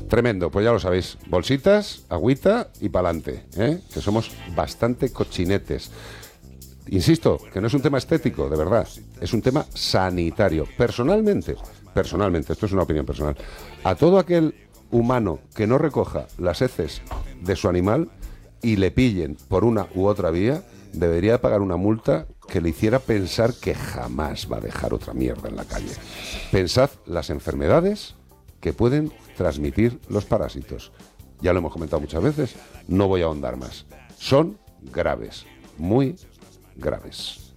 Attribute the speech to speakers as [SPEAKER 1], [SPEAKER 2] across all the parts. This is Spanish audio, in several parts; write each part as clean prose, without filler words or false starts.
[SPEAKER 1] Tremendo, pues ya lo sabéis. Bolsitas, agüita y pa'lante, ¿eh? Que somos bastante cochinetes. Insisto, que no es un tema estético, de verdad. Es un tema sanitario. Personalmente, esto es una opinión personal, a todo aquel humano que no recoja las heces de su animal y le pillen por una u otra vía, debería pagar una multa que le hiciera pensar que jamás va a dejar otra mierda en la calle. Pensad las enfermedades que pueden transmitir los parásitos. Ya lo hemos comentado muchas veces, no voy a ahondar más. Son graves, muy graves.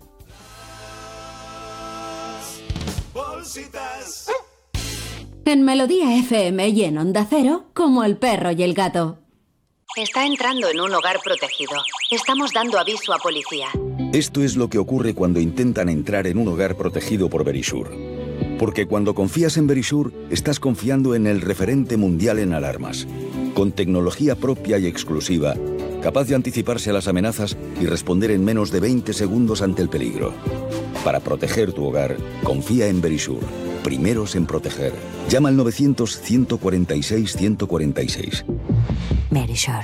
[SPEAKER 2] En Melodía FM y en Onda Cero, como el perro y el gato.
[SPEAKER 3] Está entrando en un hogar protegido. Estamos dando aviso a policía.
[SPEAKER 4] Esto es lo que ocurre cuando intentan entrar en un hogar protegido por Verisure. Porque cuando confías en Verisure, estás confiando en el referente mundial en alarmas. Con tecnología propia y exclusiva, capaz de anticiparse a las amenazas y responder en menos de 20 segundos ante el peligro. Para proteger tu hogar, confía en Verisure. Primeros en proteger. Llama al 900-146-146.
[SPEAKER 5] Verisure.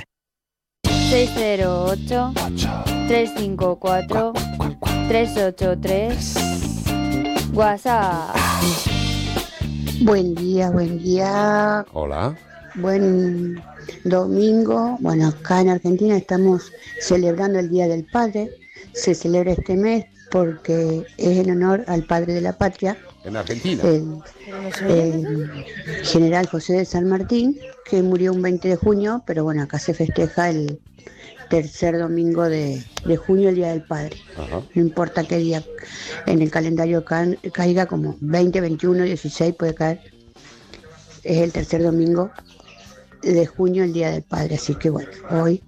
[SPEAKER 5] 608-354-383. WhatsApp.
[SPEAKER 6] Buen día.
[SPEAKER 1] Hola.
[SPEAKER 6] Buen domingo. Bueno, acá en Argentina estamos celebrando el Día del Padre. Se celebra este mes porque es en honor al padre de la patria.
[SPEAKER 1] En Argentina.
[SPEAKER 6] El general José de San Martín, que murió un 20 de junio, pero bueno, acá se festeja el tercer domingo de junio, el Día del Padre.
[SPEAKER 1] Ajá.
[SPEAKER 6] No importa qué día en el calendario caiga, como 20, 21, 16 puede caer. Es el tercer domingo de junio, el Día del Padre. Así que bueno, hoy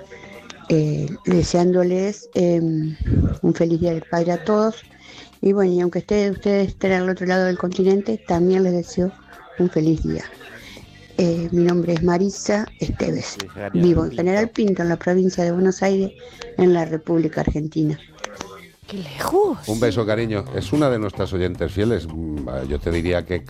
[SPEAKER 6] deseándoles un feliz Día del Padre a todos. Y bueno, y aunque ustedes estén al otro lado del continente, también les deseo un feliz día. Mi nombre es Marisa Esteves. Vivo en General Pinto, en la provincia de Buenos Aires, en la República Argentina.
[SPEAKER 7] ¡Qué lejos!
[SPEAKER 1] Un beso, cariño. Es una de nuestras oyentes fieles. Yo te diría que